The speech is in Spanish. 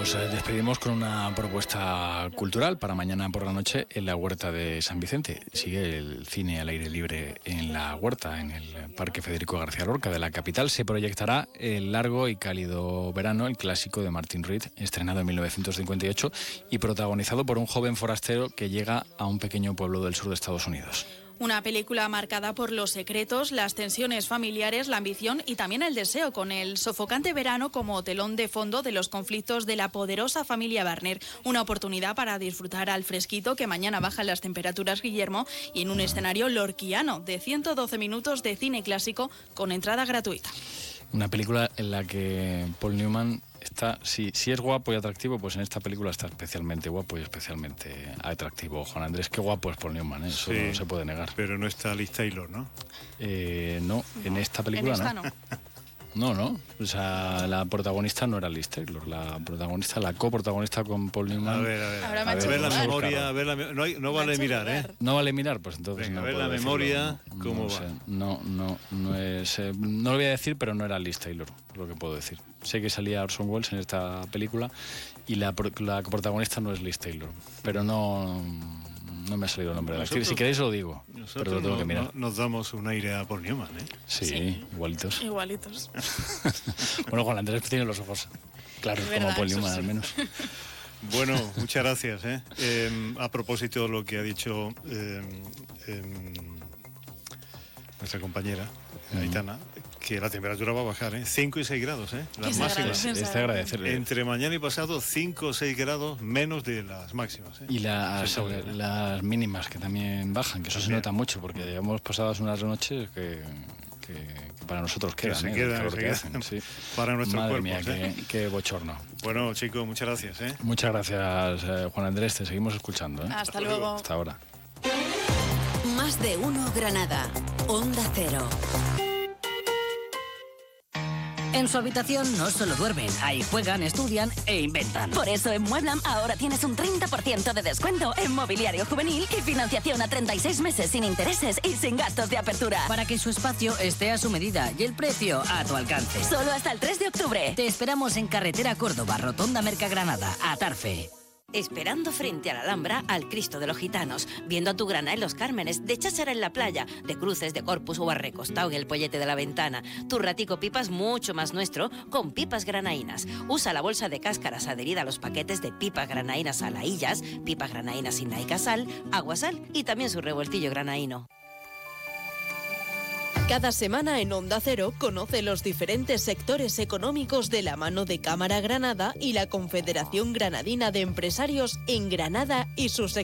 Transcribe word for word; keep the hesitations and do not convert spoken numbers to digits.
Nos despedimos con una propuesta cultural para mañana por la noche en la Huerta de San Vicente. Sigue el cine al aire libre en la Huerta, en el Parque Federico García Lorca de la capital. Se proyectará el largo y cálido verano, el clásico de Martin Reed, estrenado en mil novecientos cincuenta y ocho y protagonizado por un joven forastero que llega a un pequeño pueblo del sur de Estados Unidos. Una película marcada por los secretos, las tensiones familiares, la ambición y también el deseo, con el sofocante verano como telón de fondo de los conflictos de la poderosa familia Barner. Una oportunidad para disfrutar al fresquito, que mañana bajan las temperaturas, Guillermo, y en un escenario lorquiano de ciento doce minutos de cine clásico con entrada gratuita. Una película en la que Paul Newman está, si, si es guapo y atractivo, pues en esta película está especialmente guapo y especialmente atractivo. Juan Andrés, qué guapo es Paul Newman, ¿eh? Eso sí, no se puede negar. Pero no está Liz Taylor, ¿no? Eh, no, no, en esta película en esta no. no. No, no, o sea, la protagonista no era Liz Taylor, la protagonista, la coprotagonista con Paul Newman. A ver, a ver, Ahora a me ha ver, hecho ver la dudar. memoria, a ver la, no, hay, no vale mirar, ¿eh? No vale mirar, pues entonces Venga, no a ver puedo la decirlo. memoria, no, ¿cómo no va? Sé, no, no, no es, eh, no lo voy a decir, pero no era Liz Taylor, es lo que puedo decir. Sé que salía Orson Welles en esta película y la, la protagonista no es Liz Taylor, pero no... No me ha salido el nombre de la actriz. Si queréis lo digo, pero lo tengo no, que mirar. No, nos damos un aire a Paul Newman, ¿eh? Sí, Sí. igualitos. Igualitos. Bueno, Juan Andrés tiene los ojos claros, Es verdad, como Paul eso Newman sí. al menos. Bueno, muchas gracias, ¿eh? Eh, a propósito de lo que ha dicho eh, eh, nuestra compañera, Aitana, que la temperatura va a bajar, ¿eh? cinco y seis grados, ¿eh? Las Que se máximas. agradece. Es de agradecerle. Entre mañana y pasado, cinco o seis grados menos de las máximas, ¿eh? Y las, Sí, sí. las mínimas que también bajan, que eso se También. nota mucho, porque hemos pasado unas noches que, que, que para nosotros Que quedan, se ¿eh? quedan, El calor se que quedan hacen, sí. para nuestros Madre cuerpos, mía, ¿eh? qué, qué bochorno. Bueno, chicos, muchas gracias, ¿eh? Muchas gracias, eh, Juan Andrés, te seguimos escuchando, ¿eh? Hasta luego. Hasta ahora. Más de uno Granada. Onda Cero. En su habitación no solo duermen, ahí juegan, estudian e inventan. Por eso en Mueblam ahora tienes un treinta por ciento de descuento en mobiliario juvenil y financiación a treinta y seis meses sin intereses y sin gastos de apertura. Para que su espacio esté a su medida y el precio a tu alcance. Solo hasta el tres de octubre. Te esperamos en Carretera Córdoba, Rotonda Mercagranada, Atarfe. Esperando frente a la Alhambra al Cristo de los Gitanos, viendo a tu grana en Los Cármenes, de cháchara en la playa, de cruces, de Corpus o arrecostado en el pollete de la ventana. Tu ratico pipas mucho más nuestro con pipas granaínas. Usa la bolsa de cáscaras adherida a los paquetes de pipas granaínas a laillas, pipas granaínas sin naica sal, agua sal y también su revoltillo granaíno. Cada semana en Onda Cero conoce los diferentes sectores económicos de la mano de Cámara Granada y la Confederación Granadina de Empresarios en Granada y sus